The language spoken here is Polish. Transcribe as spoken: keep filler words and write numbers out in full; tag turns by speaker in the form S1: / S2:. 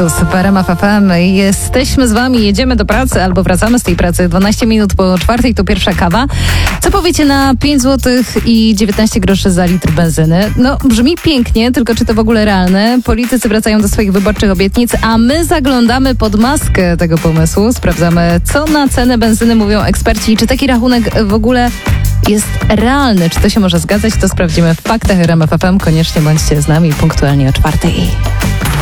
S1: Lexus w R M F F M. Jesteśmy z wami, jedziemy do pracy albo wracamy z tej pracy. dwanaście minut po czwartej to pierwsza kawa. Co powiecie na pięć złotych i dziewiętnaście groszy za litr benzyny? No, brzmi pięknie, tylko czy to w ogóle realne? Politycy wracają do swoich wyborczych obietnic, a my zaglądamy pod maskę tego pomysłu. Sprawdzamy, co na cenę benzyny mówią eksperci i czy taki rachunek w ogóle jest realny. Czy to się może zgadzać? To sprawdzimy w faktach R M F F M. Koniecznie bądźcie z nami punktualnie o czwartej.